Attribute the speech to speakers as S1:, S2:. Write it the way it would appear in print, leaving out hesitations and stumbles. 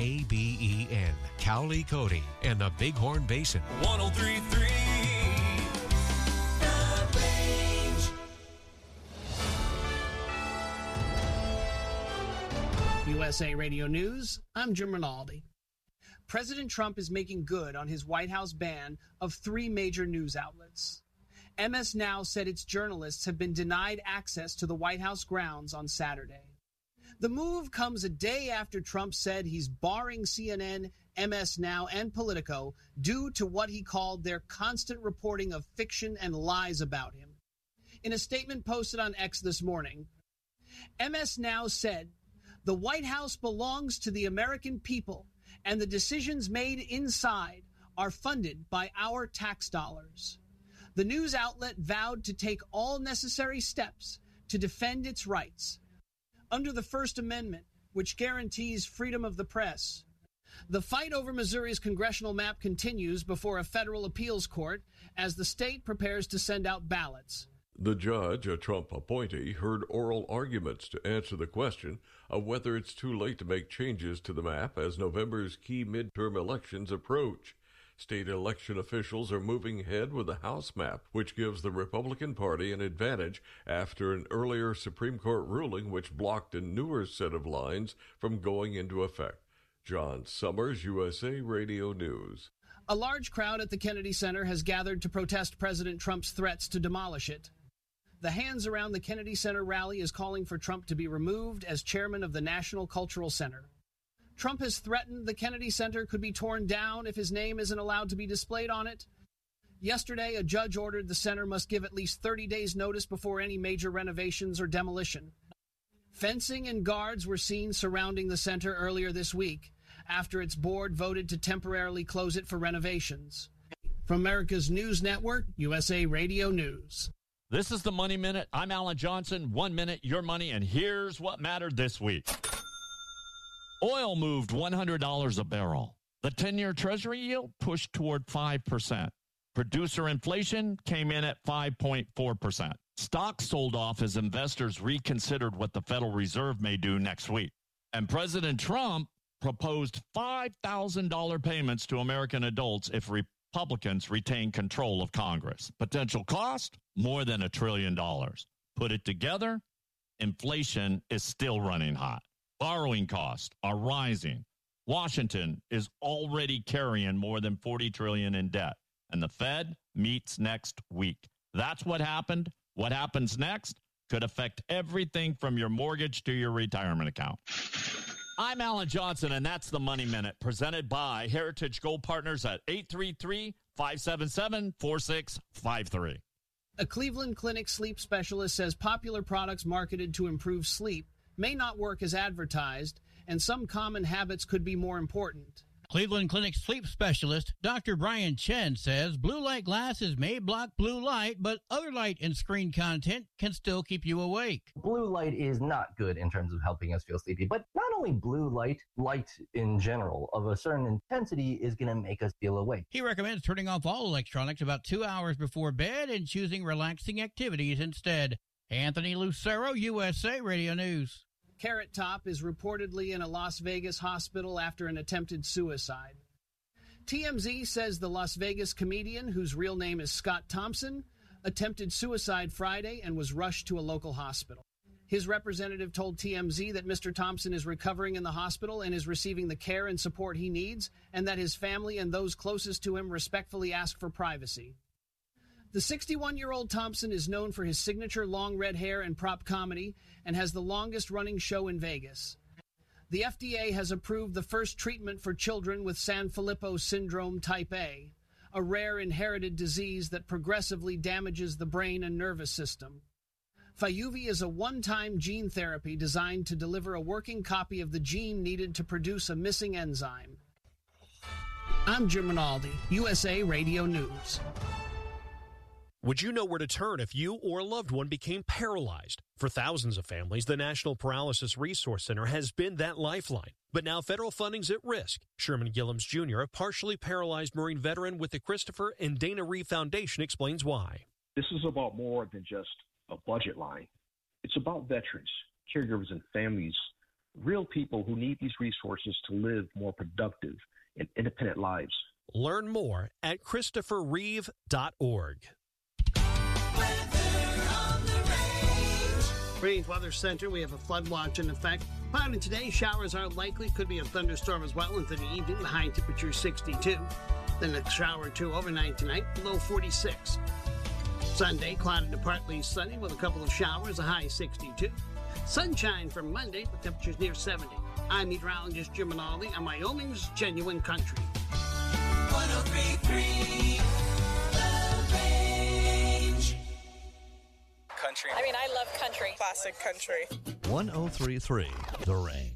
S1: KBEN, Cowley Cody, and the Bighorn Basin.
S2: 103.3 The Range.
S3: USA Radio News, I'm Jim Rinaldi. President Trump is making good on his White House ban of 3 major news outlets. MS Now said its journalists have been denied access to the White House grounds on Saturday. The move comes a day after Trump said he's barring CNN, MS Now, and Politico due to what he called their constant reporting of fiction and lies about him. In a statement posted on X this morning, MS Now said, "The White House belongs to the American people, and the decisions made inside are funded by our tax dollars." The news outlet vowed to take all necessary steps to defend its rights under the First Amendment, which guarantees freedom of the press. The fight over Missouri's congressional map continues before a federal appeals court as the state prepares to send out ballots.
S4: The judge, a Trump appointee, heard oral arguments to answer the question of whether it's too late to make changes to the map as November's key midterm elections approach. State election officials are moving ahead with the House map, which gives the Republican Party an advantage after an earlier Supreme Court ruling which blocked a newer set of lines from going into effect. John Summers, USA Radio News.
S3: A large crowd at the Kennedy Center has gathered to protest President Trump's threats to demolish it. The Hands Around the Kennedy Center rally is calling for Trump to be removed as chairman of the National Cultural Center. Trump has threatened the Kennedy Center could be torn down if his name isn't allowed to be displayed on it. Yesterday, a judge ordered the center must give at least 30 days' notice before any major renovations or demolition. Fencing and guards were seen surrounding the center earlier this week after its board voted to temporarily close it for renovations. From America's News Network, USA Radio News.
S5: This is the Money Minute. I'm Alan Johnson. 1 minute, your money, and here's what mattered this week. Oil moved $100 a barrel. The 10-year Treasury yield pushed toward 5%. Producer inflation came in at 5.4%. Stocks sold off as investors reconsidered what the Federal Reserve may do next week. And President Trump proposed $5,000 payments to American adults if Republicans retain control of Congress. Potential cost? More than $1 trillion. Put it together, inflation is still running hot. Borrowing costs are rising. Washington is already carrying more than $40 trillion in debt, and the Fed meets next week. That's what happened. What happens next could affect everything from your mortgage to your retirement account. I'm Alan Johnson, and that's the Money Minute, presented by Heritage Gold Partners at 833-577-4653.
S3: A Cleveland Clinic sleep specialist says popular products marketed to improve sleep may not work as advertised, and some common habits could be more important.
S6: Cleveland Clinic sleep specialist Dr. Brian Chen says blue light glasses may block blue light, but other light and screen content can still keep you awake.
S7: Blue light is not good in terms of helping us feel sleepy, but not only blue light, light in general of a certain intensity is going to make us feel awake.
S6: He recommends turning off all electronics about 2 hours before bed and choosing relaxing activities instead. Anthony Lucero, USA Radio News.
S3: Carrot Top is reportedly in a Las Vegas hospital after an attempted suicide. TMZ says the Las Vegas comedian, whose real name is Scott Thompson, attempted suicide Friday and was rushed to a local hospital. His representative told TMZ that Mr. Thompson is recovering in the hospital and is receiving the care and support he needs, and that his family and those closest to him respectfully ask for privacy. The 61-year-old Thompson is known for his signature long red hair and prop comedy and has the longest-running show in Vegas. The FDA has approved the first treatment for children with Sanfilippo syndrome type A, a rare inherited disease that progressively damages the brain and nervous system. Fyuvi is a one-time gene therapy designed to deliver a working copy of the gene needed to produce a missing enzyme. I'm Jim Rinaldi, USA Radio News.
S8: Would you know where to turn if you or a loved one became paralyzed? For thousands of families, the National Paralysis Resource Center has been that lifeline. But now federal funding's at risk. Sherman Gillums Jr., a partially paralyzed Marine veteran with the Christopher and Dana Reeve Foundation, explains why.
S9: This is about more than just a budget line. It's about veterans, caregivers, and families
S2: real people who need these resources to live more productive and independent lives.
S8: Learn more at ChristopherReeve.org.
S9: Range Weather Center, we have a flood watch in effect. Cloudy today, showers are likely. Could be a thunderstorm as well into the evening. The high temperature 62. Then a shower or two overnight tonight, low 46. Sunday, cloudy to partly sunny with a couple of showers, a high 62. Sunshine for Monday, with temperatures near 70. I'm meteorologist Jim Minaldi on Wyoming's Genuine Country.
S10: 103.3 The Range.
S11: Country.
S12: I mean, I love country.
S11: Classic country.
S13: 103.3 The Range.